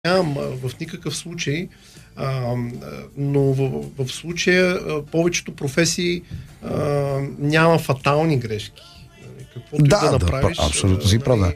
нямам в никакъв случай, но в случая повечето професии няма фатални грешки. Каквото и да направиш. Абсолютно си прав.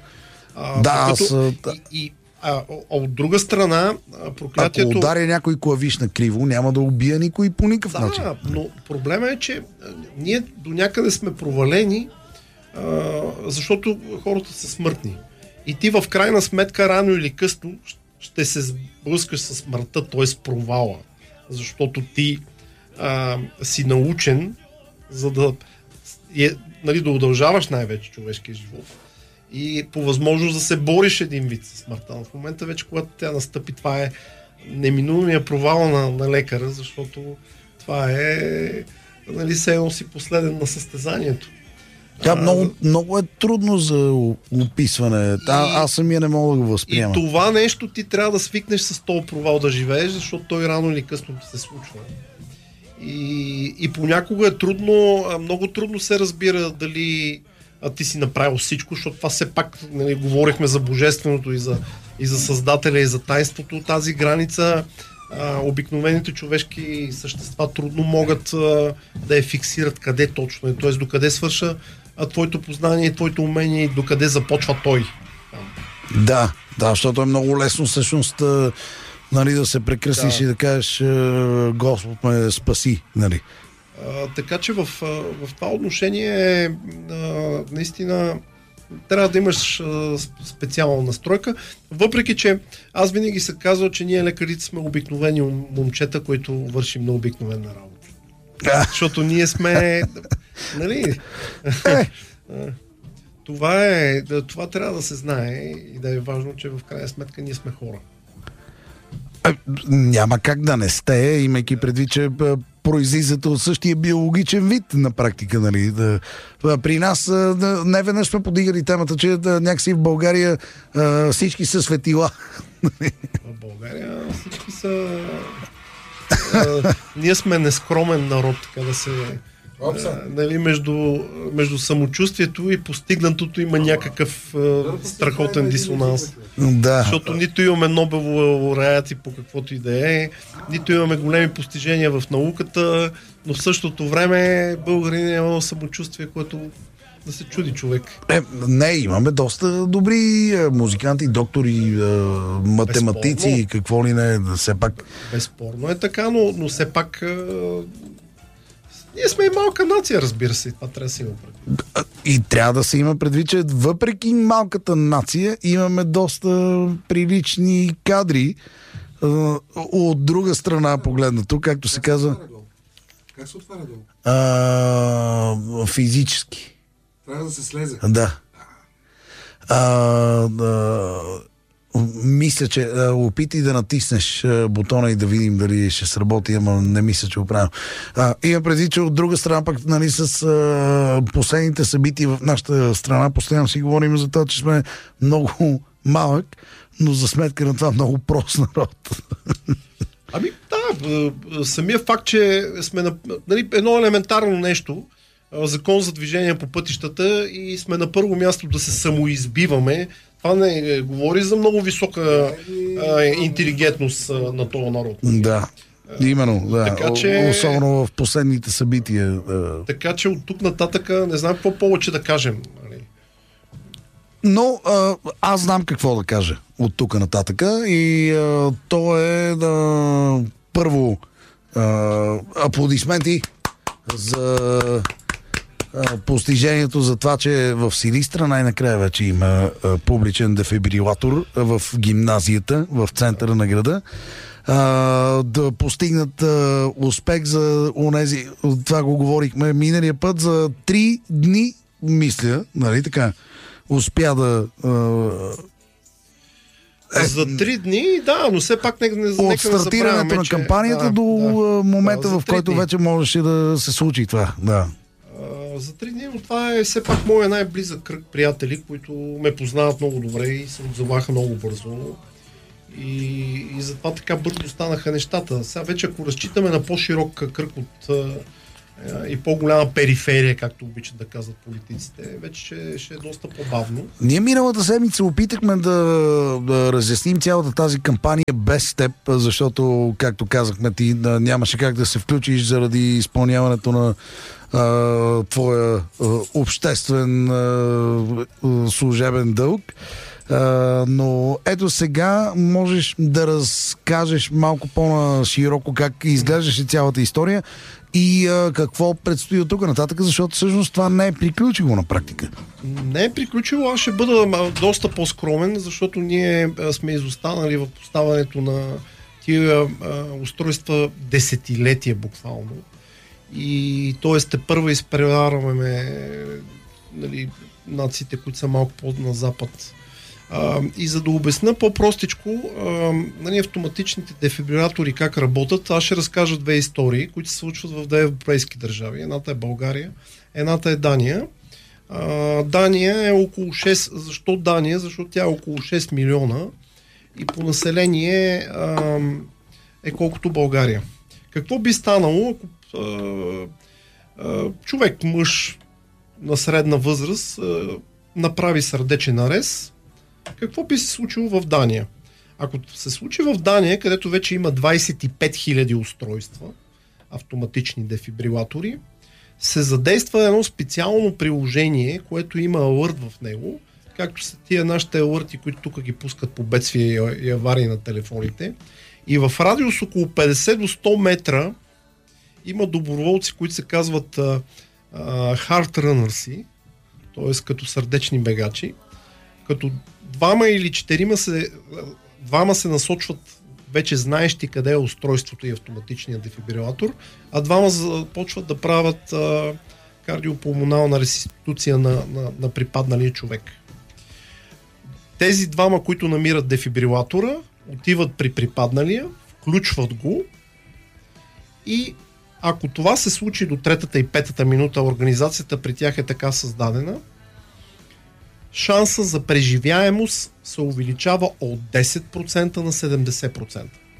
От друга страна, проклятието... Ако ударя някой клавиш на криво, няма да убия никой по никакъв начин. Да, но проблема е, че ние до някъде сме провалени, защото хората са смъртни. И ти в крайна сметка, рано или късно, ще се сблъскаш с смъртта, т.е. провала. Защото ти си научен, за да да удължаваш най-вече човешкия живот. И по възможност да се бориш един вид с смъртта. Но в момента вече, когато тя настъпи, това е неминуемия провал на лекара, защото това е все едно си последен на състезанието. Много е трудно за описване. Аз самия не мога да го възприема. И това нещо ти трябва да свикнеш с този провал да живееш, защото той рано или късно се случва. И понякога е трудно, много трудно се разбира дали ти си направил всичко, защото това все пак говорихме за божественото и за Създателя и за тайнството. Тази граница обикновените човешки същества трудно могат да я фиксират къде точно е, т.е. докъде свърша твоето познание, твоето умение и докъде започва той. Да, защото е много лесно всъщност да се прекръстиш и да кажеш Господ ме спаси. Нали. Така че в това отношение наистина трябва да имаш специална настройка, въпреки че аз винаги се казвам, че ние лекарите сме обикновени момчета, които вършим на обикновена работа. Защото ние сме нали? Това трябва да се знае и да е важно, че в крайна сметка ние сме хора. Няма как да не сте, имайки предвид, че произлизате от същия биологичен вид на практика. Нали? При нас не веднъж сме подигали темата, че някакси в България всички са светила. В България всички са... ние сме нескромен народ, така да се... нали, между самочувствието и постигнатото има някакъв страхотен дисонанс. Да. Защото нито имаме Нобелови лауреати по каквото и да е, нито имаме големи постижения в науката, но в същото време българин е едно самочувствие, което да се чуди човек. Имаме доста добри музиканти, доктори, математици и какво ли не, все пак. Безспорно е така, но все пак ние сме и малка нация, разбира се. Това трябва да се има предвид. И трябва да се има предвид, че въпреки малката нация имаме доста прилични кадри. От друга страна погледнато, както се казва... Как се отваря долу? Физически. Трябва да се слезе. Да. Мисля, че опитай да натиснеш бутона и да видим дали ще сработи, ама не мисля, че го правим. Има преди, че от друга страна пък нали, с последните събития в нашата страна постоянно си говорим за това, че сме много малък, но за сметка на това много прост народ. Самия факт, че сме нали, едно елементарно нещо, закон за движение по пътищата и сме на първо място да се самоизбиваме. Това не говори за много висока интелигентност на този народ. Да, именно. Да. Така, че, особено в последните събития. Така че от тук нататък не знам какво повече да кажем. Но аз знам какво да кажа от тук нататък и то е първо аплодисменти за постижението за това, че в Силистра най-накрая вече има публичен дефибрилатор в гимназията, в центъра на града. Да постигнат успех за онези, това го говорихме миналия път, за 3 дни, мисля, нали така, успя да... За 3 дни, да, но все пак нека от стартирането на кампанията до момента, в който дни. вече можеше да се случи това. Да. За 3 дни, но това е все пак моя най-близък кръг приятели, които ме познават много добре и се отзоваха много бързо. И затова така бързо станаха нещата. Сега вече ако разчитаме на по-широк кръг и по-голяма периферия, както обичат да казват политиците, вече ще е доста по-бавно. Ние миналата седмица опитахме да разясним цялата тази кампания без теб, защото, както казахме, ти нямаше как да се включиш заради изпълняването на твоя обществен служебен дълг. Но ето сега можеш да разкажеш малко по-широко как изглеждаше цялата история и какво предстои от тук нататък, защото всъщност това не е приключило на практика. Не е приключило, аз ще бъда доста по-скромен, защото ние сме изостанали в поставането на тия устройства десетилетия буквално. И т.е. първо изпреварваме нациите, които са малко по-на запад. И за да обясня по-простичко автоматичните дефибрилатори как работят, аз ще разкажа две истории, които се случват в две европейски държави. Едната е България, едната е Дания. Дания е около 6... Защо Дания? Защото тя е около 6 милиона и по население е колкото България. Какво би станало, ако човек, мъж на средна възраст, направи сърдечен арест? Какво би се случило в Дания? Ако се случи в Дания, където вече има 25 000 устройства, автоматични дефибрилатори, се задейства едно специално приложение, което има алърт в него, както са тия нашите алърти, които тук ги пускат по бедствия и аварии на телефоните. И в радиус около 50 до 100 метра има доброволци, които се казват heart runners, т.е. като сърдечни бегачи, като двама или четирима се насочват вече знаещи къде е устройството и автоматичният дефибрилатор, а двама започват да правят кардиопулмонална ресиституция на припадналия човек. Тези двама, които намират дефибрилатора, отиват при припадналия, включват го и ако това се случи до 3-та и 5-та минута, организацията при тях е така създадена, шанса за преживяемост се увеличава от 10% на 70%.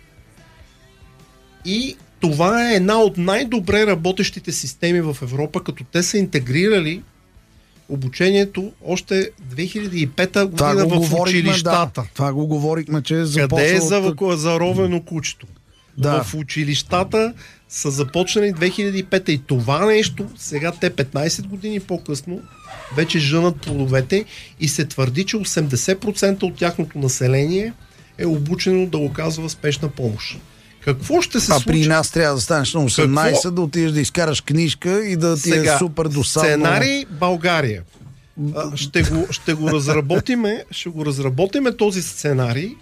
И това е една от най-добре работещите системи в Европа, като те са интегрирали обучението още 2005 година в училищата. Да, това го говорихме, че е започнало... Къде е заровено кучето? Да. В училищата са започнали 2005 и това нещо, сега те 15 години по-късно вече жънат плодовете и се твърди, че 80% от тяхното население е обучено да оказва спешна помощ. Какво ще се случи? При нас трябва да станеш на 18, да отидеш да изкараш книжка и да ти е супер досадно. Сценарий България. Ще го разработиме този сценарий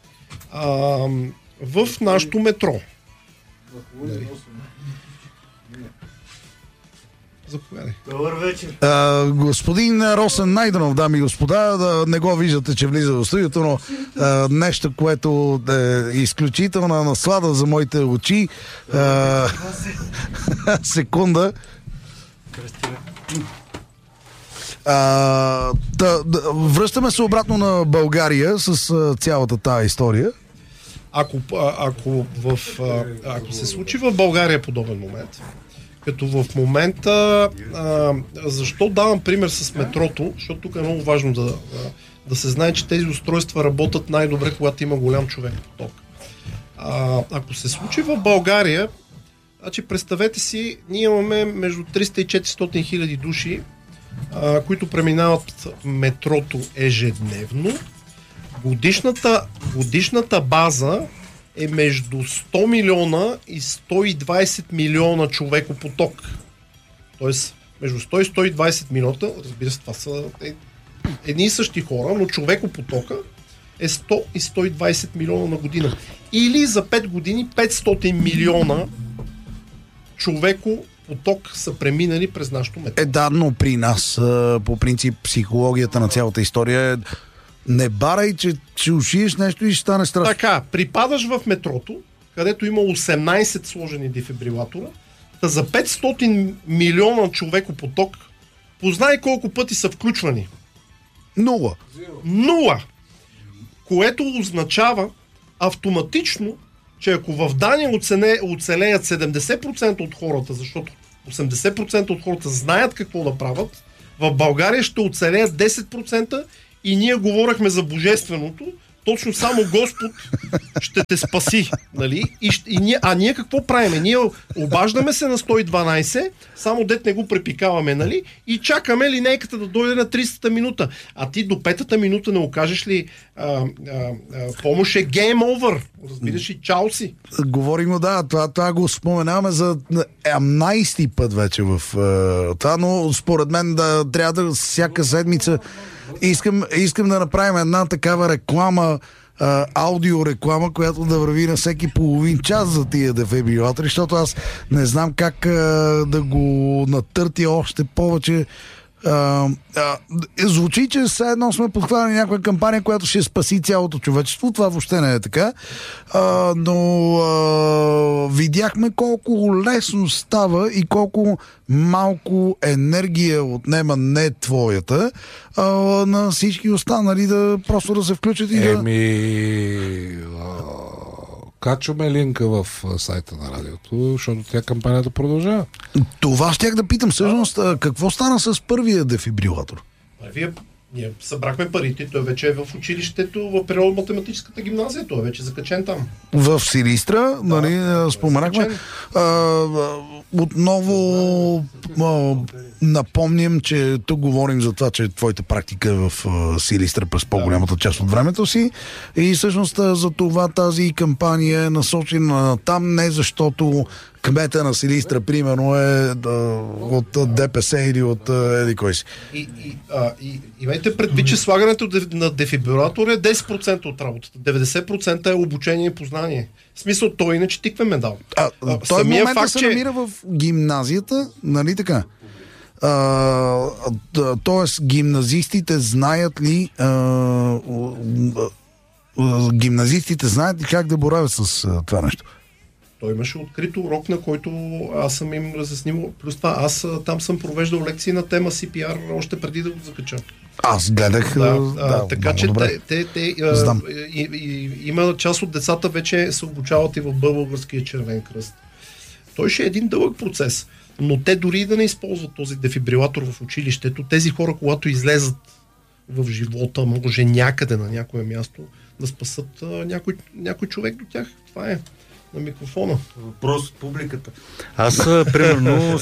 в нашото метро. Заповядай. Добър вечер. Господин Росен Найденов, дами и господа, не го виждате, че влиза в студиото, но нещо, което е изключителна наслада за моите очи. Секунда. Връщаме се обратно на България с цялата тая история. Ако се случи в България подобен момент, като в момента, защо давам пример с метрото, защото тук е много важно да се знае, че тези устройства работят най-добре, когато има голям човек поток. Ако се случи в България, значи представете си, ние имаме между 300 и 400 хиляди души, които преминават метрото ежедневно. Годишната база е между 100 милиона и 120 милиона човекопоток. Тоест, между 100 и 120 милиона, разбира се, това са едни и същи хора, но човекопотока е 100 и 120 милиона на година. Или за 5 години 500 милиона човекопоток са преминали през нашото метро. Да, но при нас, по принцип, психологията на цялата история е не барай, че ще ушиеш нещо и ще стане страшно. Така, припадаш в метрото, където има 18 сложени дефибрилатора, за 500 милиона човекопоток, познай колко пъти са включвани. Нула. Което означава автоматично, че ако в Дания оцелеят 70% от хората, защото 80% от хората знаят какво да правят, в България ще оцелеят 10% и ние говорихме за божественото, точно само Господ ще те спаси. Нали? Ние какво правиме? Ние обаждаме се на 112, само дет не го препикаваме, нали? И чакаме линейката да дойде на 30-та минута. А ти до 5-та минута не окажеш ли помощ е game over. Разбираш и чао си. Говорим, да, това го споменаваме за 18-ти път вече в това, но според мен трябва да всяка седмица искам да направим една такава реклама, аудиореклама, която да върви на всеки половин час за тия дефибрилатори, защото аз не знам как да го натъртя още повече. Звучи, че все едно сме подхванали някаква кампания, която ще спаси цялото човечество. Това въобще не е така. Но видяхме колко лесно става и колко малко енергия отнема не твоята на всички останали да просто да се включат и качваме линка в сайта на радиото, защото тя кампанията продължава. Това щях да питам. Всъщност, какво стана с първия дефибрилатор? Ние събрахме парите, той вече е в училището, в природно-математическата гимназия, той е вече закачен там. В Силистра, нали, споменахме. Отново напомням, че тук говорим за това, че твоята практика е в Силистра през по-голямата част от времето си и всъщност за това тази кампания е насочена там, не защото кмета на Силистра, примерно, е от ДПС или от еди кой си. Имайте предвид, че слагането на дефибрилатор е 10% от работата. 90% е обучение и познание. В смисъл, той иначе тикве медал. Той в момента се намира в гимназията, нали така? Тоест, гимназистите знаят ли как да боравят с това нещо? Той имаше открит урок, на който аз съм им разяснил. Плюс това, аз там съм провеждал лекции на тема CPR още преди да го закача. Аз гледах. Така че има част от децата вече се обучават и в Българския червен кръст. Той ще е един дълъг процес. Но те дори да не използват този дефибрилатор в училището, тези хора, когато излезат в живота, може някъде на някое място, да спасат някой човек до тях. Това е на микрофона. Въпрос от публиката. Аз, примерно,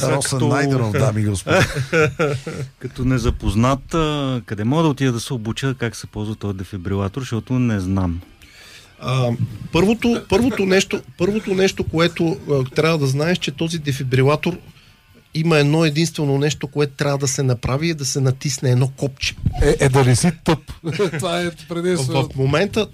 като незапознат, къде мога да отида да се обуча как се ползва този дефибрилатор, защото не знам. Първото нещо, което трябва да знаеш, че този дефибрилатор има едно единствено нещо, което трябва да се направи, е да се натисне едно копче. Да не си тъп. Това е предимство. В момента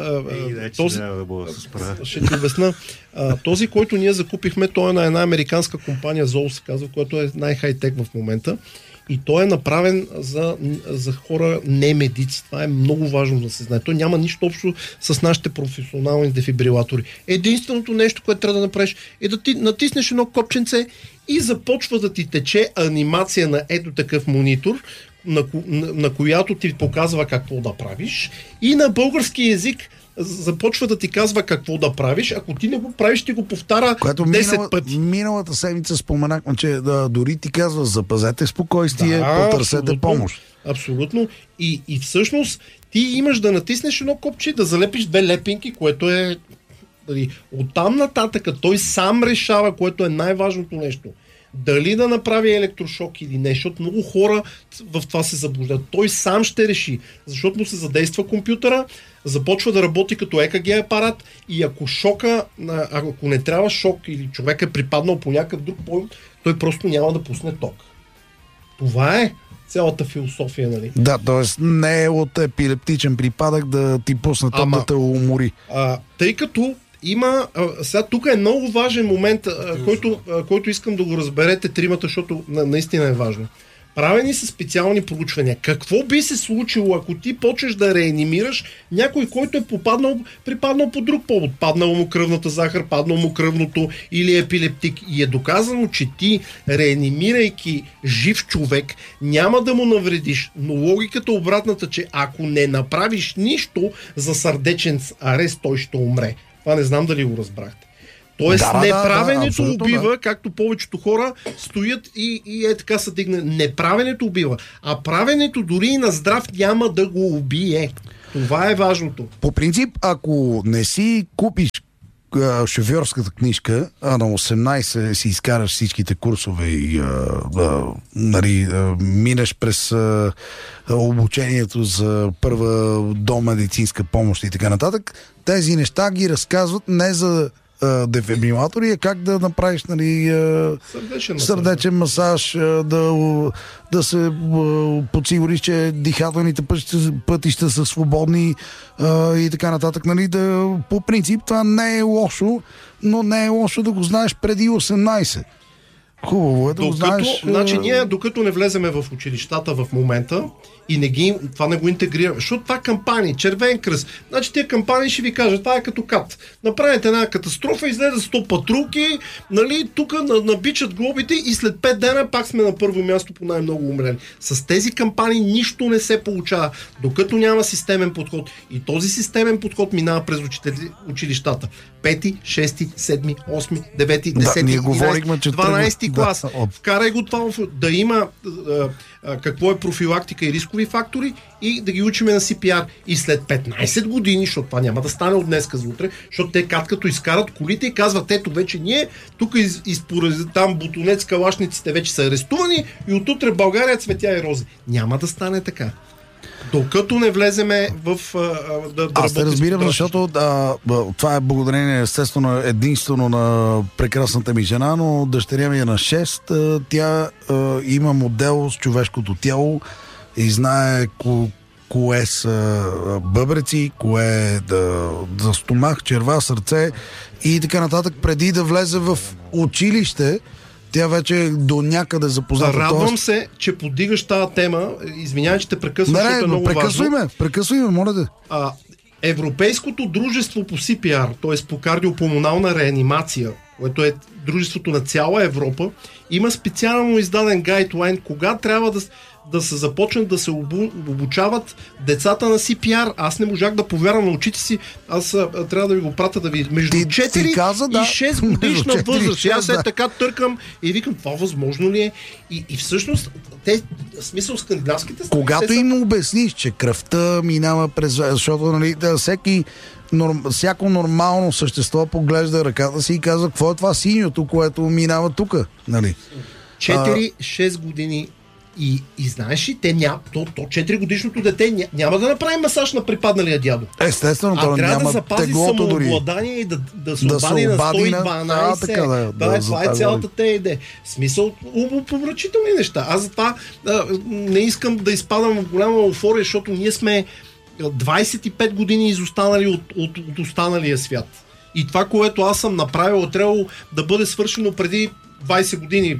ще ти обясна. Този, който ние закупихме, той е на една американска компания, Zoll се казва, която е най-хай-тек в момента. И той е направен за хора не медици. Това е много важно да се знае. Той няма нищо общо с нашите професионални дефибрилатори. Единственото нещо, което трябва да направиш, е да ти натиснеш едно копченце и започва да ти тече анимация на ето такъв монитор, на която ти показва какво да правиш. И на български език започва да ти казва какво да правиш. Ако ти не го правиш, ти го повтаря 10 пъти. Миналата седмица споменахме, че дори ти казва: запазете спокойствие, потърсете помощ. Абсолютно. И всъщност ти имаш да натиснеш едно копче, да залепиш 2 лепинки, което е... Оттам нататък той сам решава, което е най-важното нещо. Дали да направи електрошок или не, защото много хора в това се заблуждат. Той сам ще реши, защото му се задейства компютъра, започва да работи като ЕКГ апарат и ако не трябва шок или човек е припаднал по някакъв друг повод, той просто няма да пусне ток. Това е цялата философия, нали? Да, т.е. не е от епилептичен припадък да ти пусне ток да те умори. Тъй като има... Сега тук е много важен момент, който искам да го разберете тримата, защото наистина е важно. Правени са специални проучвания. Какво би се случило, ако ти почнеш да реанимираш някой, който е припаднал по друг повод? Паднала му кръвната захар, паднал му кръвното или епилептик. И е доказано, че ти, реанимирайки жив човек, няма да му навредиш. Но логиката обратната, че ако не направиш нищо за сърдечен арест, той ще умре. Това не знам дали го разбрахте. Тоест неправенето абсолютно, убива, както повечето хора стоят и така се дигне. Неправенето убива. А правенето дори и на здрав няма да го убие. Това е важното. По принцип, ако не си купиш шофьорската книжка, а на 18 си изкараш всичките курсове и минеш през обучението за първа домедицинска помощ и така нататък, тези неща ги разказват не за дефибрилатори, а как да направиш сърдечен масаж, да се подсигуриш, че дихателните пътища са свободни и така нататък. По принцип това не е лошо, но не е лошо да го знаеш преди 18. Хубаво е да го знаеш. Значи ние, докато не влеземе в училищата в момента и това не го интегрираме, защото това кампании, Червен кръст, значи тия кампании ще ви кажат, това е като КАТ. Направите една катастрофа, излезат 100 патрулки, тук набичат глобите и след 5 дена пак сме на първо място по най-много умрели. С тези кампании нищо не се получава, докато няма системен подход. И този системен подход минава през училищата. 5, 6, 7, 8, 9, 10, 11, 12 клас. Вкарай го това да има какво е профилактика и рискови фактори и да ги учиме на CPR. И след 15 години, защото това няма да стане от днеска за утре, защото те като изкарат колите и казват, ето вече ние, тук там Бутонец, калашниците вече са арестувани и отутре в България цветя и рози. Няма да стане така. Докато не влеземе в Аз те разбирам, защото това е благодарение естествено единствено на прекрасната ми жена, но дъщеря ми е на 6. Тя има модел с човешкото тяло и знае кое са бъбреци, кое е за стомах, черва, сърце и така нататък. Преди да влезе в училище, тя вече до някъде запозната. Радвам се, че подигаш тази тема. Извинявай, че те прекъсвам, защото е много важно. Прекъсвай ме, моля те. Европейското дружество по CPR, т.е. по кардиопулмонална реанимация, което е дружеството на цяла Европа, има специално издаден гайдлайн, кога трябва да се започнат да се обучават децата на CPR. Аз не можах да повярвам на очите си. Аз трябва да ви го пратя да ви... Между 4 и 6 годишна възраст. Аз така търкам и викам, това възможно ли е? И всъщност, смисъл скандинавските страни... Когато им обясниш, че кръвта минава през... Защото, всяко нормално същество поглежда ръката си и казва, какво е това синьото, което минава тук? 4-6 години. И знаеш ли, 4 годишното дете няма да направи масаж на припадналия дядо. Естествено, това трябва да запази самообладание и да се обади на 112. Това е цялата идея. Смисъл, умопомрачителни неща. Аз затова не искам да изпадам в голяма еуфория, защото ние сме 25 години изостанали от останалия свят. И това, което аз съм направил, трябвало да бъде свършено преди 20 години.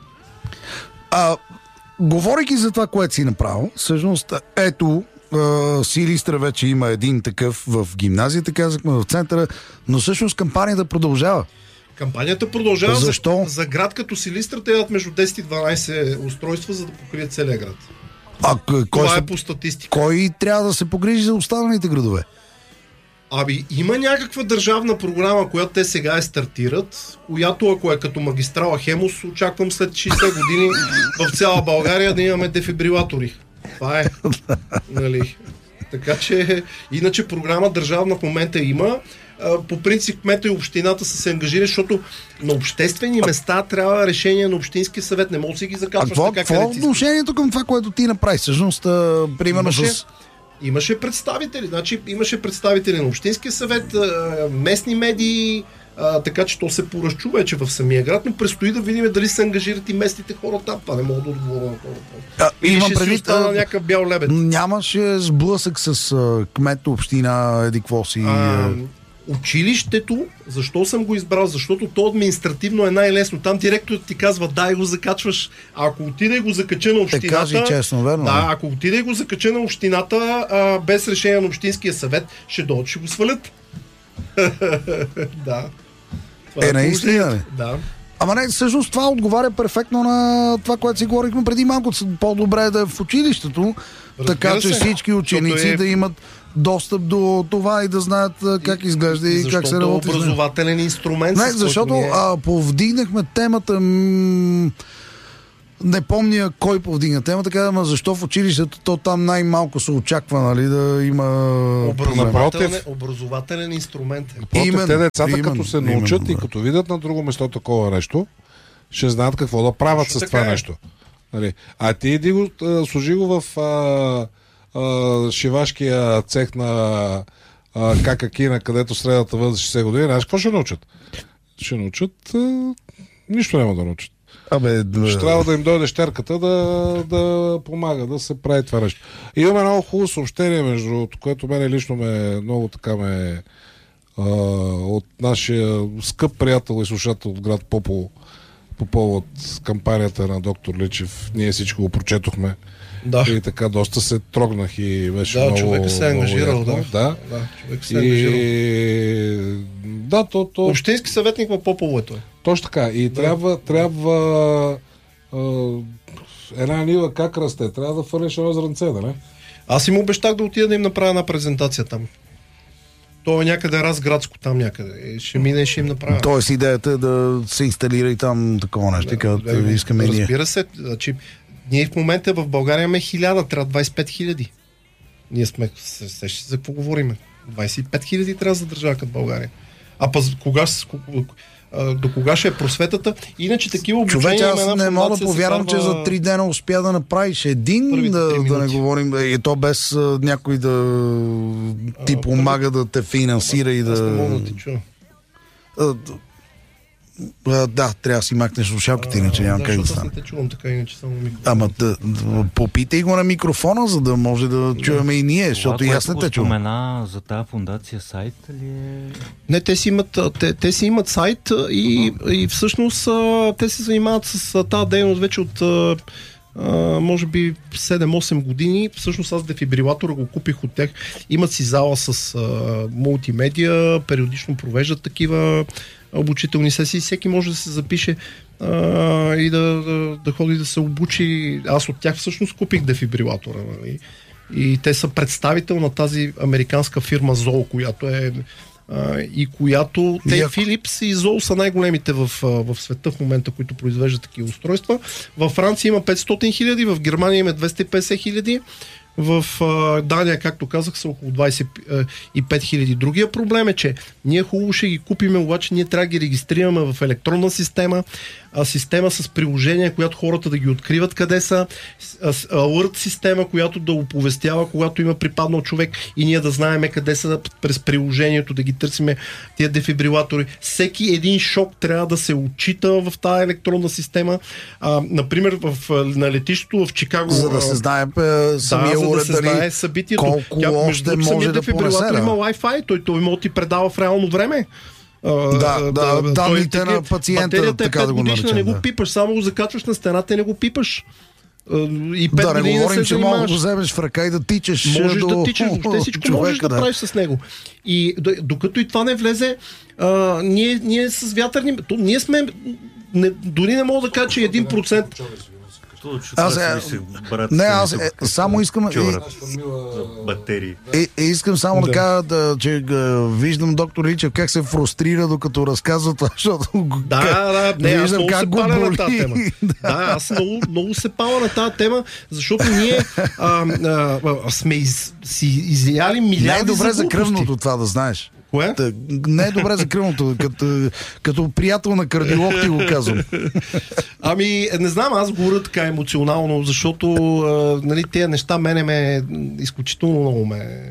Говорейки за това, което си направил, всъщност, ето, Силистра вече има един такъв в гимназията, казахме, в центъра, но всъщност кампанията продължава. Кампанията продължава. Защо? За град като Силистра те имат между 10 и 12 устройства, за да покрият целия град. Това е по статистика. Кой трябва да се погрижи за останалите градове? Има някаква държавна програма, която те сега стартират, която ако е като магистрала Хемус, очаквам след 60 години в цяла България да имаме дефибрилатори. Това е. Така че, иначе програма държавна в момента има. По принцип кмета и общината са се ангажирали, защото на обществени места трябва решение на общинския съвет. Не може да си ги закачваш така. Какво е отношението към това, което ти направи? Всъщност, примерно Имаше представители. Имаше представители на общинския съвет, местни медии, така че то се поръчу вече в самия град, но предстои да видим дали се ангажират и местните хора там. Това не мога да отговоря на хората. Или ще си остана някакъв бял лебед. Нямаше сблъсък с кмет, община, едикво си... Училището, защо съм го избрал? Защото то административно е най-лесно. Там директорът ти казва, дай го закачваш. А ако отиде и го закача на общината... кажи честно, верно? Да, ако отиде и го закача на общината, без решение на общинския съвет, ще дойдат, ще го свалят. Да. Наистина ли? Да. Ама не, всъщност това отговаря перфектно на това, което си говорихме преди малко. По-добре е да е в училището, така че всички ученици да имат достъп до това и да знаят как изглежда и как се работи. Защото образователен инструмент. Не, защото повдигнахме темата. Не помня кой повдигна темата, така, защо в училището то там най-малко се очаква, нали, да има образователен инструмент. Те децата, като се научат и като видят на друго место такова нещо, ще знаят какво да правят с това нещо. Нали? А ти иди го, служи го в шивашкия цех на Какакина, където средата възраст 60 години, знаеш какво ще научат? Ще научат нищо няма да научат. Ще трябва да им дойде щерката да помага, да се прави това нещо. И имаме много хубаво съобщение, между другото, което мене лично много така от нашия скъп приятел и слушател от град Попово по повод кампанията на доктор Личев. Ние всичко го прочетохме. Да. И така доста се трогнах и беше много... Да, човека се е ангажирал, да. Човек се е ангажирал. Да, Общински съветник в Попово е той. Точно така. И трябва една нива как расте. Трябва да фърлиш едно зранце, нали? Аз им обещах да отида да им направя една презентация там. То е някъде разградско там някъде. Ще мине и ще им направя. Тоест идеята е да се инсталира и там такова нещо, като искаме ние. Разбира се, значи ние в момента в България имаме 1000, трябва 25 000. Ние сме, за какво говорим? 25 000 трябва за държава като България. А до кога ще е просветата? Иначе такива обучения... Човек, аз не мога да повярвам, че за 3 дена успя да направиш един, да не говорим, и то без някой да ти помага да те финансира и да... Аз не мога да ти чуя. Да, трябва да си махнеш слушалките, иначе няма как да стане. Аз не те чувам така, иначе само микрофон. Ама попитай го на микрофона, за да може да чуваме и ние, защото и аз не те чувам. Това, спомена за тази фундация сайт ли е? Не, те си имат сайт и всъщност те се занимават с тази дейност вече от може би 7-8 години. Всъщност аз дефибрилатора го купих от тях. Имат си зала с мултимедия, периодично провеждат такива обучителни сесии. Всеки може да се запише и да ходи да се обучи. Аз от тях всъщност купих дефибрилатора. Нали? И те са представител на тази американска фирма Zoll, която е и която те Philips и Zoll са най-големите в света в момента, които произвеждат такива устройства. Във Франция има 500 000, в Германия има 250 000, в Дания, както казах, са около 25 000. Другия проблем е, че ние хубаво ще ги купиме, обаче ние трябва да ги регистрираме в електронна система, система с приложения, която хората да ги откриват къде са, alert система, която да оповестява, когато има припаднал човек и ние да знаем къде са през приложението, да ги търсиме тия дефибрилатори. Всеки един шок трябва да се отчита в тази електронна система. Например, на летището в Чикаго... За да се знае самия за да се знае събитието. Колко още може да понесе. Има Wi-Fi, той може да ти предава в реално време. Данните на пациента, батерията така да го наречем. Не го пипаш, само го закачваш на стената и не го пипаш. И 5 да, години не говорим, че можеш да го вземеш в ръка и да тичаш. Можеш да тичаш, въобще всичко човека, можеш да правиш с него. И докато и това не влезе, ние с вятърни... Ние сме... дори не мога да кажа, че 1%... Аз само искам батерии. Искам само да кажа, че виждам доктор Личев как се фрустрира докато разказва това, защото аз много се паля на тази тема. Аз много се паля на тази тема, защото ние сме си изяли милиарди. Не е добре за кръвното това да знаеш. Кое? Не е добре за кръвното, като приятел на кардиолог ти го казвам. Не знам, аз говоря така емоционално, защото нали, тези неща мене изключително много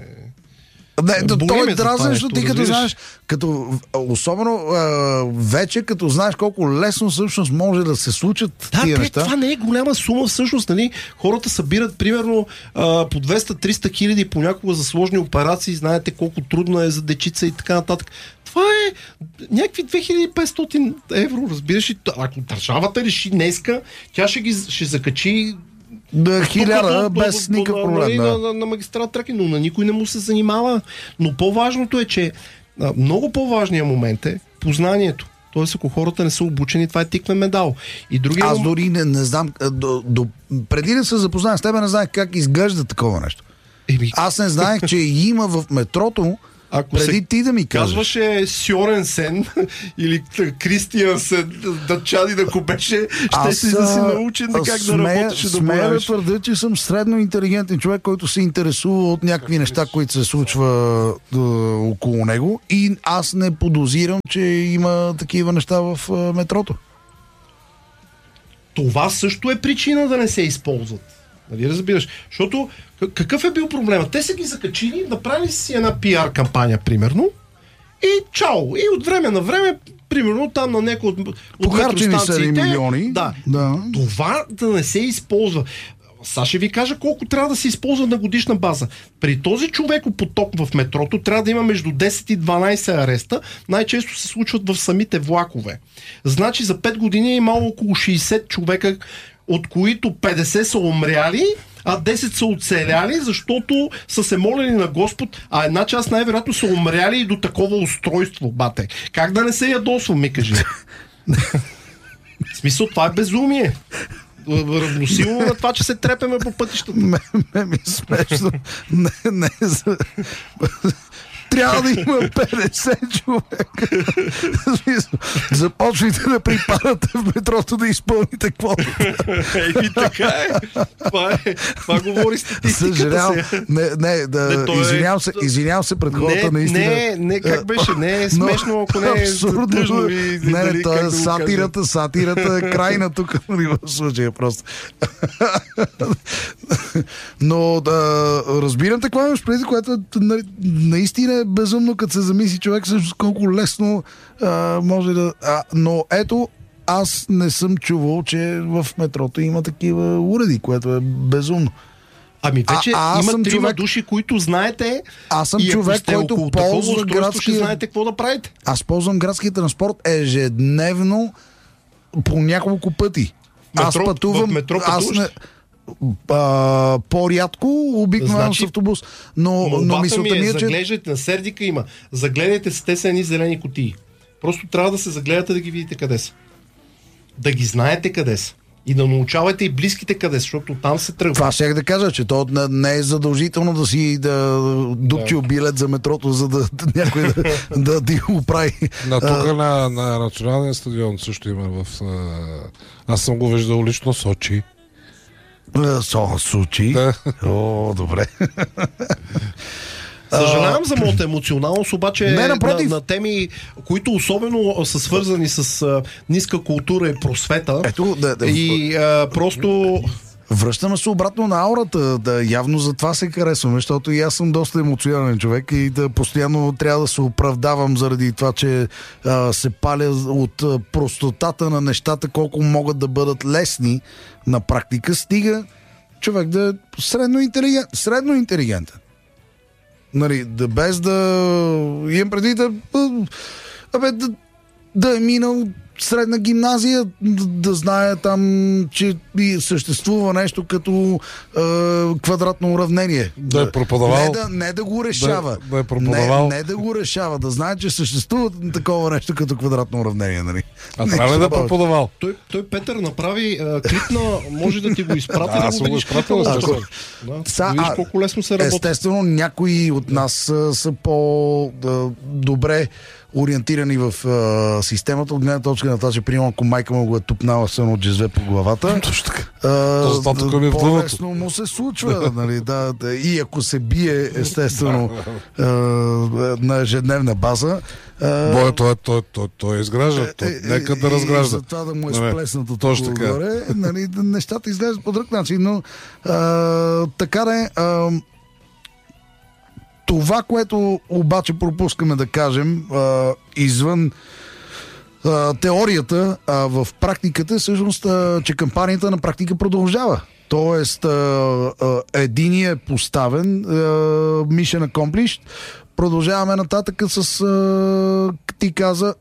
той е дразен, защото ти като знаеш, особено вече като знаеш колко лесно всъщност може да се случат тия неща. Това не е голяма сума всъщност, нали? Хората събират примерно по 200-300 хиляди понякога за сложни операции, знаете колко трудно е за дечица и така нататък. Това е някакви 2500 евро, разбираш ли? Ако държавата реши днеска, тя ще закачи 1000 без никакъв проблем. На магистрат Тракия, но на никой не му се занимава. Но по-важното е, че много по-важният момент е познанието. Тоест, ако хората не са обучени, това е тиквен медал. И другия... Аз дори не знам, преди да се запозная с тебе, не знаех как изглежда такова нещо. Аз не знаех, че има в метрото, ако преди ти да ми кажеш. Казваше Сьорен Сен или Кристиан Сен, да чади да го беше, ще си да си научи как да работиш и да боравиш. Смея да твърдя, че съм средно интелигентен човек, който се интересува от някакви неща, които се случва около него, и аз не подозирам, че има такива неща в метрото. Това също е причина да не се използват. Нали разбираш? Защото какъв е бил проблема? Те са ги закачили, направили си една пиар кампания, примерно, и чао! И от време на време, примерно там на някои от метростанциите... милиони. Да. Това да не се използва. Сега ще ви кажа колко трябва да се използва на годишна база. При този човекопоток в метрото трябва да има между 10 и 12 ареста. Най-често се случват в самите влакове. Значи за 5 години е имало около 60 човека, от които 50 са умряли, а 10 са оцеляли, защото са се молили на Господ, а една част най-вероятно са умряли и до такова устройство, бате. Как да не се ядосвам, ми кажи? В смисъл, това е безумие. Равносилно на това, че се трепеме по пътищата. Ми смешно. Не. Трябва да има 50 човека. Започвайте да припадате в метрото да изпълните квотата. Така е. Това говори статистиката. Съжалявам. Извинявам се пред хората, наистина. Не, как беше? Не е смешно, ако не е тъжно. Не, това е сатирата е крайна тук в случая просто. Но разбирам какво имаш преди, което наистина е безумно, като се замисли човек също колко лесно може да... но ето, аз не съм чувал, че в метрото има такива уреди, което е безумно. Ами вече има трима души, които знаете. Аз съм човек, който ползва градския... знаете какво да правите. Аз ползвам градския транспорт ежедневно по няколко пъти. Аз пътувам... В метро пътуваш? По-рядко обикновено с автобус. Но мисълта ми е, че... Заглеждайте, на Сердика има. Загледайте се, те са едни зелени кутии. Просто трябва да се загледате да ги видите къде са. Да ги знаете къде са. И да научавате и близките къде, защото там се тръгва. Това щях да кажа, че то не е задължително да си дупчил билет за метрото, за да някой да ти го прави. Тук на националния стадион също има аз съм го виждал лично Сочи. Сочи? Да. О, добре. Съжалявам за моята емоционалност, обаче на теми, които особено са свързани с ниска култура и просвета. Просто... Връщаме се обратно на аурата. Явно за това се харесваме, защото и аз съм доста емоционален човек и постоянно трябва да се оправдавам заради това, че се паля от простотата на нещата, колко могат да бъдат лесни на практика. Стига човек да е средно интелигентен. Нали, без да имам преди да е минал средна гимназия, да знае там, че съществува нещо като квадратно уравнение. Да е преподавал. Не да го решава. Да е преподавал. Не да го решава, да знае, че съществува такова нещо като квадратно уравнение. Нали? Трябва да е преподавал. Той Петър направи клипна, може да ти го изпрати. Аз съм го изпратил. Да видиш колко лесно се работи. Естествено, някои от нас са по-добре ориентирани в системата, от гледна точка на това, че примерно ако майка му го е тупнала сън от джезве по главата, по-лесно му се случва. Нали, и ако се бие естествено на ежедневна база, той изгражда. Нека да разгражда. За това да му е сплеснато точно горе, нали, нещата изглеждат по друг начин, но така да е. Това, което обаче пропускаме да кажем, извън теорията, в практиката, всъщност, че кампанията на практика продължава. Тоест, единият е поставен, mission accomplished. Продължаваме нататък с, ти каза,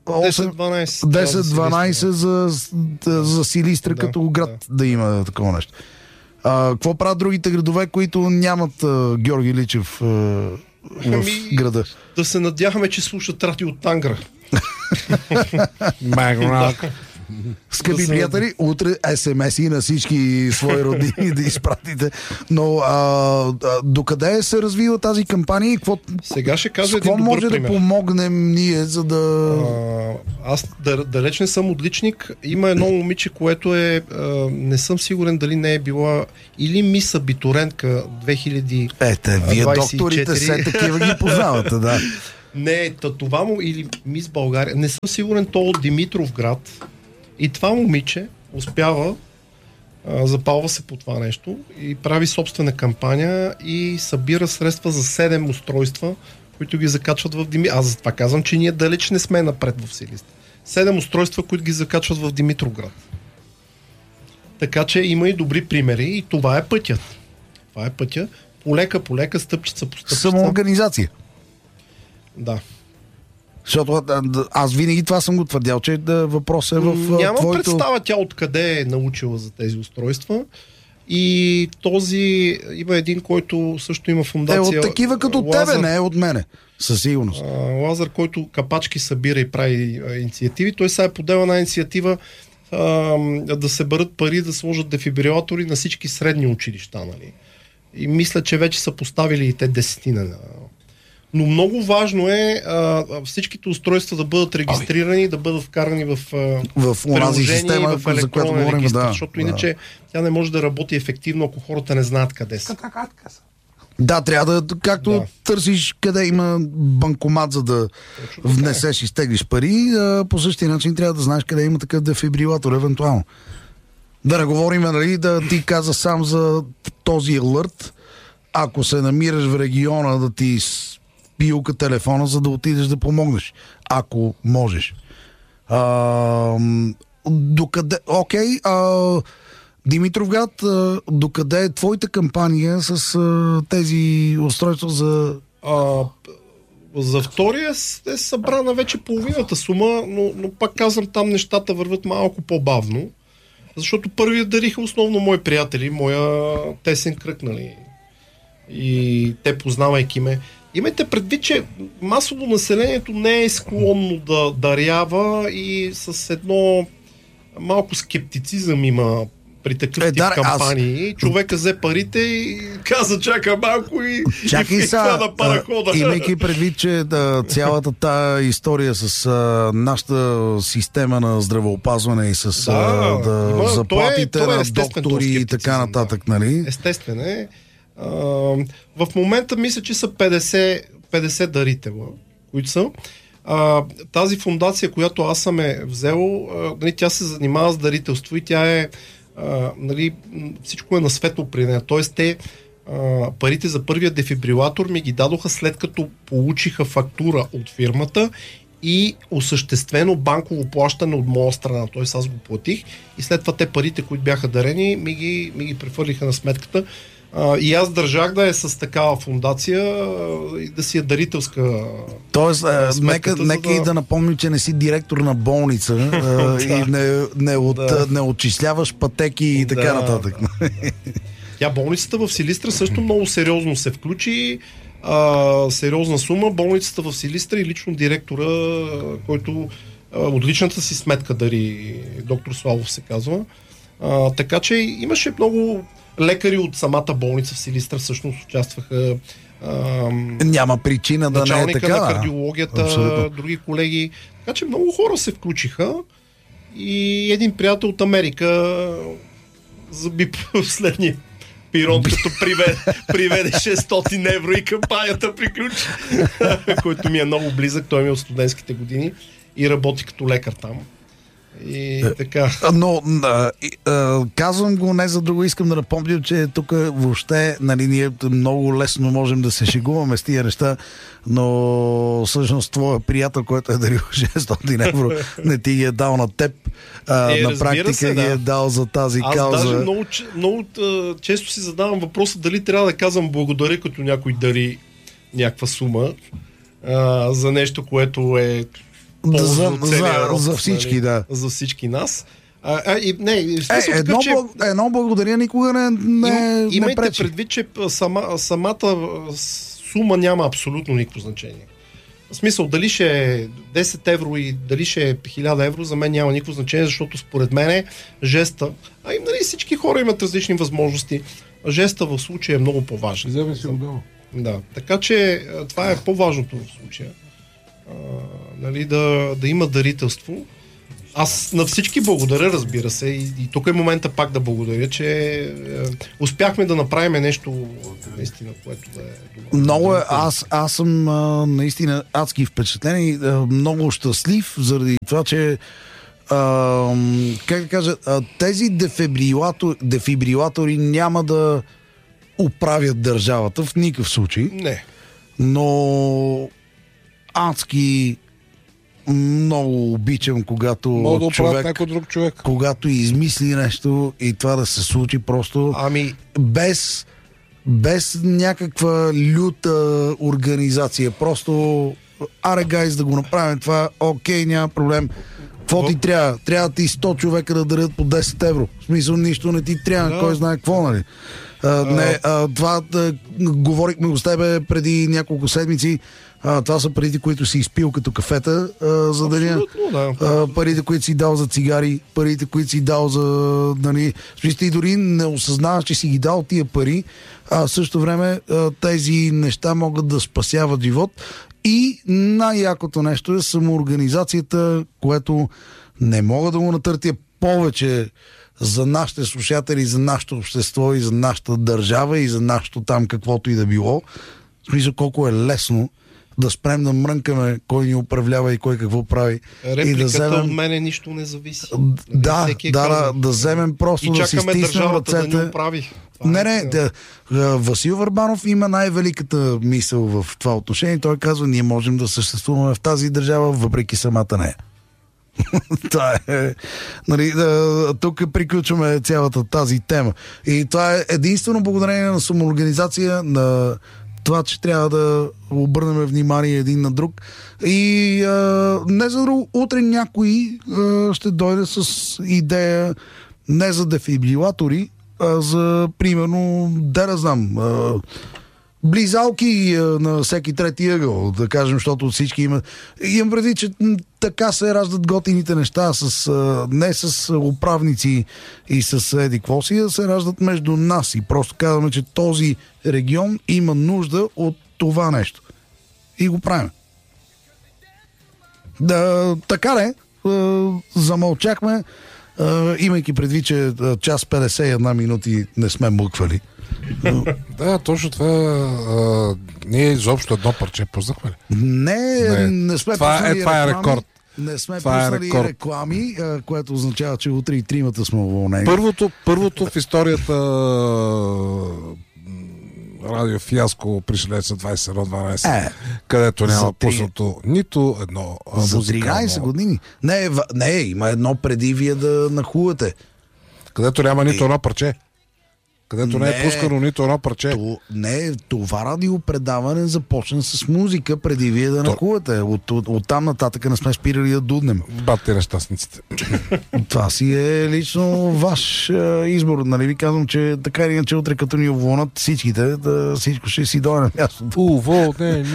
10-12 за Силистра като град да има такова нещо. Какво правят другите градове, които нямат Георги Личев в града? Да се надяваме, че слушат радио от Тангра. Магнак. Скъпи приятели, утре SMS-и на всички свои родини да изпратите. Но докъде се развива тази кампания и сега ще кажа един добър може пример. Да помогнем ние, за да... Аз далеч не съм отличник. Има едно момиче, което е... не съм сигурен дали не е била или мис абитурентка 2024. Ете, вие докторите все такива ги познавате, да. Не, това му или мис България. Не съм сигурен, то от Димитровград. И това момиче успява, запалва се по това нещо и прави собствена кампания и събира средства за 7 устройства, които ги закачват в Димитровград. Аз за това казвам, че ние далеч не сме напред в Силистра. 7 устройства, които ги закачват в Димитровград. Така че има и добри примери и това е пътят. Това е пътя. Полека, стъпчица по стъпчица. Самоорганизация. Да. Защото аз винаги това съм го твърдял, че въпросът е в Нямам твоето... представа тя откъде е научила за тези устройства. И този има един, който също има фундация. От такива като Лазар, тебе, не е от мене. Със сигурност. Лазар, който капачки събира и прави инициативи. Той сега е подел една инициатива да се бърят пари, да сложат дефибрилатори на всички средни училища. Нали? И мисля, че вече са поставили и те 10. Но много важно е всичките устройства да бъдат регистрирани, да бъдат вкарани в приложение и в електронен регистр, защото иначе тя не може да работи ефективно, ако хората не знаят къде са. Да, трябва да, както търсиш къде има банкомат, за да внесеш и стеглиш пари, по същия начин трябва да знаеш къде има такъв дефибрилатор, евентуално. Да не говорим, нали, да ти каза сам за този алърт, ако се намираш в региона да ти пилка телефона, за да отидеш да помогнеш. Ако можеш. Докъде... Окей, Димитровград, докъде е твоята кампания с тези устройства за... За втория е събрана вече половината сума, но пак казвам, там нещата върват малко по-бавно, защото първият дариха основно мои приятели, моя тесен кръг, нали? И те, познавайки ме, имайте предвид, че масово населението не е склонно да дарява и с едно малко скептицизъм има при такъв тип кампании. Човека взе парите и каза, чака малко и хвана на парахода. Имайки предвид, че цялата тая история с нашата система на здравеопазване и с заплатите на доктори и така нататък, нали? Естествено е. В момента мисля, че са 50 дарителя, които са. Тази фундация, която аз съм взел, тя се занимава с дарителство и тя е нали, всичко е на светло при нея. Тоест те парите за първия дефибрилатор ми ги дадоха след като получиха фактура от фирмата и осъществено банково плащане от моя страна. Т.е. аз го платих и след това те парите, които бяха дарени, ми ги прехвърлиха на сметката. И аз държах да е с такава фундация и да си е дарителска. Тоест, нека и да напомним, че не си директор на болница и не отчисляваш пътеки и така нататък. Тя болницата в Силистра също много сериозно се включи. Сериозна сума. Болницата в Силистра и лично директора, който от личната си сметка дари, доктор Славов се казва. Така че имаше много лекари от самата болница в Силистра всъщност участваха. Няма причина да не е така. Началника на кардиологията, абсолютно. Други колеги. Така че много хора се включиха и един приятел от Америка заби последния пирон, като приведе 600 евро и кампанията приключи. Който ми е много близък, той ми е от студентските години и работи като лекар там. И така. Но казвам го не за друго, искам да напомня, че тук въобще, нали, ние много лесно можем да се шегуваме с тия неща, но всъщност твоя приятел, който е дарил 600 евро, не ти ги е дал на теб, на практика ги е дал за тази кауза. Аз даже много често си задавам въпроса дали трябва да казвам благодаря, като някой дари някаква сума за нещо, което е за всички, нали? Да. За всички нас. Едно благодаря никога не имайте пречи. Предвид, че самата сума няма абсолютно никакво значение. В смисъл, дали ще е 10 евро и дали ще е 1000 евро, за мен няма никакво значение, защото според мен жеста, а и нали, всички хора имат различни възможности, жеста в случая е много по-важен. Вземе си отделно. Да, така че това е по-важното в случая. Нали, да има дарителство. Аз на всички благодаря, разбира се, и тук е момента пак да благодаря, че успяхме да направим нещо наистина, което да е добро. Много е, аз съм наистина адски впечатлен и много щастлив заради това, че как да кажа, тези дефибрилатори няма да оправят държавата в никакъв случай. Не. Но адски много обичам, когато човек, когато измисли нещо и това да се случи просто без някаква люта организация. Просто гайз, да го направим това, окей, няма проблем. Какво ти трябва? Трябва ти 100 човека да дарят по 10 евро. В смисъл, нищо не ти трябва, кой знае какво, нали? Това говорихме с тебе преди няколко седмици. Това са парите, които си изпил като кафета за деня. Парите, които си дал за цигари, парите, които си дал за... Нали, и дори не осъзнаваш, че си ги дал тия пари, а в същото време тези неща могат да спасяват живот. И най-якото нещо е самоорганизацията, което не мога да го натъртя повече за нашите слушатели, за нашето общество и за нашата държава и за нашето там каквото и да било. В смисъл колко е лесно да спрем да мрънкаме кой ни управлява и кой какво прави. Репликата и да вземем... от мене нищо не зависи. Да вземем просто и да си стиснем ръцете. Да ни оправи. Васил Върбанов има най-великата мисъл в това отношение. Той казва, ние можем да съществуваме в тази държава, въпреки самата нея. Това е, нали, тук приключваме цялата тази тема. И това е единствено благодарение на самоорганизация, на това, че трябва да обърнем внимание един на друг. И не за друго, утре някой ще дойде с идея не за дефибрилатори, а за, примерно, да знам, близалки на всеки трети ъгъл, да кажем, защото всички имат. Имам преди, че така се раждат готините неща, не с управници и с едиквоси, а се раждат между нас и просто казваме, че този регион има нужда от това нещо. И го правим. Така не, замълчахме, имайки предвид, че час 51 минути не сме мъквали. Да, точно това. Ние изобщо едно парче пуснахме ли? Не сме пуснали това е рекорд. Не сме пуснали реклами, което означава, че утре и тримата сме уволнени. Първото в историята радио фиаско при Шелеца 21-12, където няма пуснато нито едно за 13 години. Не, има едно преди вие да нахувате. Където няма нито едно парче. Където не е пускано нито едно парче. Това радиопредаване започна с музика преди вие да нахувате. От там нататък не сме спирали да дуднем. Бате нещастниците. Това си е лично ваш избор. Нали ви казвам, че така или иначе утре като ни уволнат всичките, всичко ще си дойде на мястото. Уво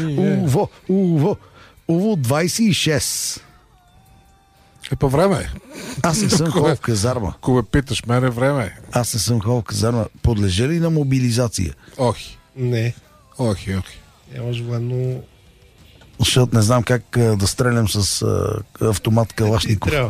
26. По време. Аз не съм хол в казарма. Ако ме питаш, мене време. Аз не съм хол в казарма. Подлежа ли на мобилизация? Охи. Не. Охи. Нямаш военно... Защото не знам как да стрелям с автомат Калашников. Трябва.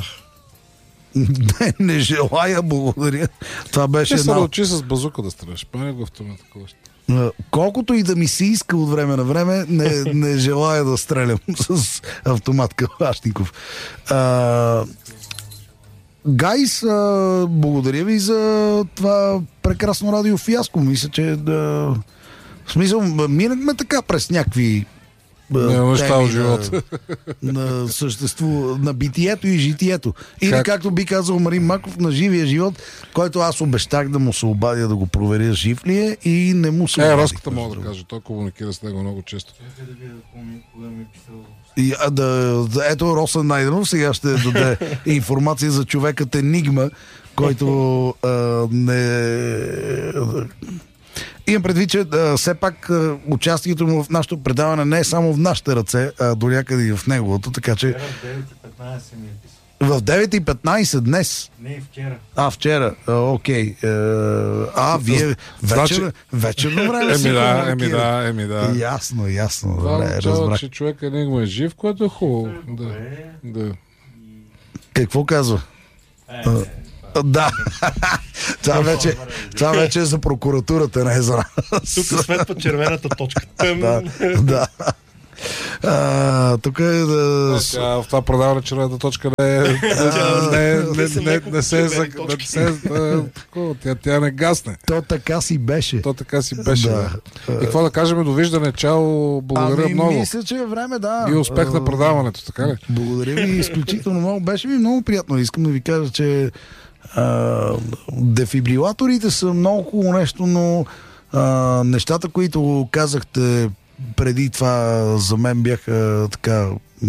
Не желая, благодаря. Това беше се научи с базука да стреляш. Пане го автомат Калашников. Колкото и да ми се иска от време на време, не желая да стрелям с автомат Калашников. Гайс, благодаря ви за това прекрасно радио фиаско. Мисля, че в смисъл, минахме така през някакви теми на същество, на битието и житието. Или както би казал Марин Маков, на живия живот, който аз обещах да му се обадя да го проверя жив ли е и не му се обадих. Роската мога да кажа, той комуникира с него много често. Ето Росен Найденов сега ще даде информация за човекът Енигма, който имам предвид, че все пак участието му в нашото предаване не е само в нашите ръце, а до някъде и в неговото, така че... В 9:15 днес? Не, вчера. Вчера. Окей. Вие вечерно време си да. Ясно. Добре, разбрах. Че човека не го е жив, което е хубаво. Да. Какво казва? Да. Това вече е за прокуратурата, не е за нас. Тук светва червената точка. Да. Тук е да... В това продаване червената точка не се тя не гасне. То така си беше. Да. И какво да кажем, довиждане, чао, благодаря много. Мисля, че е време, да. И успех на предаването, така ли? Благодаря ви изключително много. Беше ми много приятно. Искам да ви кажа, че дефибрилаторите са много хубаво нещо, но нещата, които казахте преди това, за мен бяха така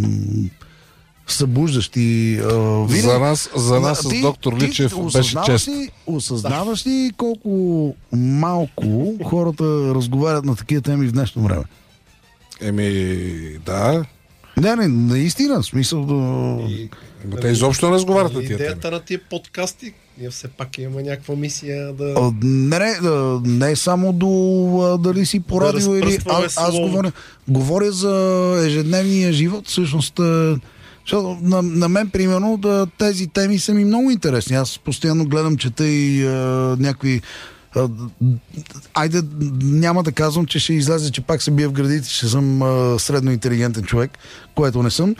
събуждащи. За нас с доктор Личев беше чест. Осъзнаваш ли колко малко хората разговарят на такива теми в днешно време? Да. Не, наистина, смисъл те изобщо не разговарят на тия теми. Идеята на тия подкасти, ние все пак имаме някаква мисия да... Не само до дали си по радио или... Аз говоря за ежедневния живот, всъщност. На мен, примерно, тези теми са ми много интересни. Аз постоянно гледам, чета и някакви... Айде, няма да казвам, че ще излезе, че пак се бия в градите, ще съм средно интелигентен човек, което не съм.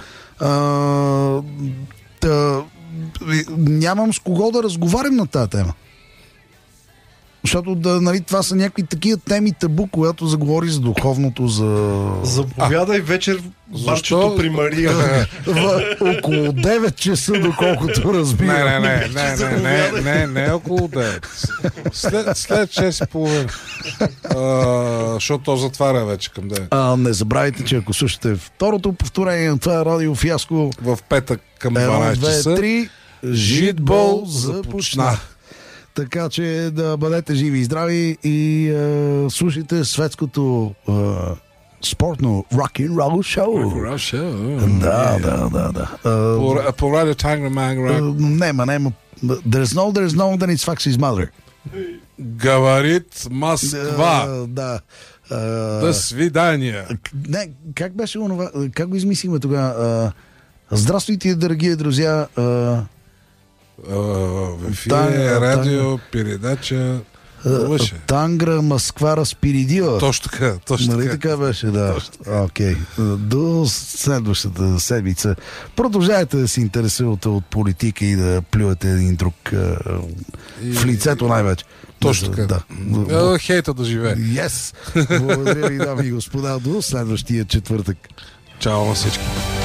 Нямам с кого да разговарям на тази тема. Защото това са някакви такива теми табу, когато заговори за духовното, за... Заповядай вечер барчето при Мария. Около 9 часа, доколкото разбирам. Не около 9. След 6:30. Защото то затваря вече към 9. Не забравяйте, че ако слушате второто повторение на това радио Фиаско в петък към 12 часа 1, 2, 3 Житбол започна. Така че да бъдете живи и здрави и слушайте светското спортно рок-н-рол шоу. Да. По радио Танграманг. Нема. There's no, then it's Foxy's mother. Говорит Москва. Да. До свидания. Не, как беше онова? Как го измислихме тогава? Здравствуйте, дорогие друзья. В ефире радио, передача Тангра, Москва, Спиридила. Точно така. Нали така беше, да. Окей. До следващата седмица. Продължавайте да се интересувате от политика и да плювате един друг в лицето най-вече. Точно така. Да. Хейта да живее. Yes. Благодаря ви, дами и господа. До следващия четвъртък. Чао на всички.